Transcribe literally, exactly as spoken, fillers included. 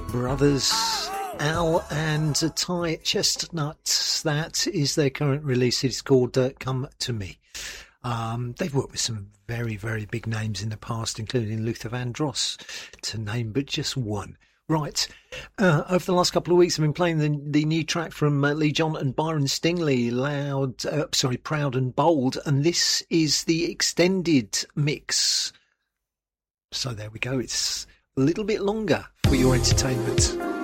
Brothers Al and Ty Chestnut. That is their current release. It's called uh, Come to Me. Um, they've worked with some very, very big names in the past, including Luther Vandross, to name but just one. Right. Uh, over the last couple of weeks, I've been playing the, the new track from uh, Lee John and Byron Stingley, Loud, uh, sorry, Proud and Bold, and this is the extended mix. So there we go. It's a little bit longer for your entertainment.